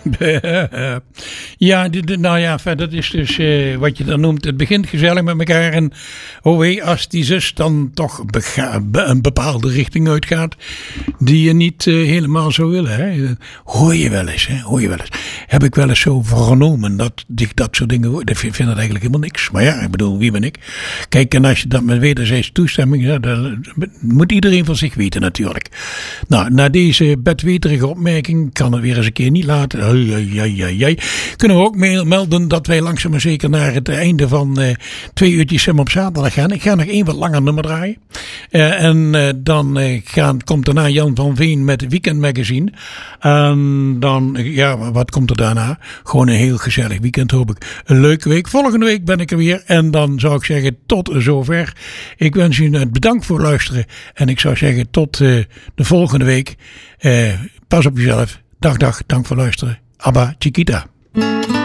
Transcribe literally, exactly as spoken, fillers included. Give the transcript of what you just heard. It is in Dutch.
Ja, dit, nou ja, dat is dus uh, wat je dan noemt. Het begint gezellig met elkaar. En oh wee, als die zus dan toch bega- een bepaalde richting uitgaat. Die je niet uh, helemaal zou willen. Hè? Hoor je wel eens, hè? Hoor je wel eens. Heb ik wel eens zo vernomen dat ik dat soort dingen hoor. Ik vind dat eigenlijk helemaal niks. Maar ja, ik bedoel, wie ben ik? Kijk, en als je dat met wederzijdse toestemming. Ja, dat moet iedereen van zich weten natuurlijk. Nou, na deze bedweterige opmerking kan het weer eens een keer niet laten. Ja, ja, ja. Kunnen we ook melden dat wij langzaam maar zeker naar het einde van uh, twee uurtjes Sam op zaterdag gaan. Ik ga nog één wat langer nummer draaien. Uh, en uh, dan uh, gaan, komt daarna Jan van Veen met Weekend Magazine. En dan, ja, wat komt er daarna? Gewoon een heel gezellig weekend, hoop ik. Een leuke week. Volgende week ben ik er weer. En dan zou ik zeggen, tot zover. Ik wens u een bedankt voor het luisteren. En ik zou zeggen, tot uh, de volgende week. Uh, pas op jezelf. Dag, dag. Dank voor het luisteren. Abba Chiquita.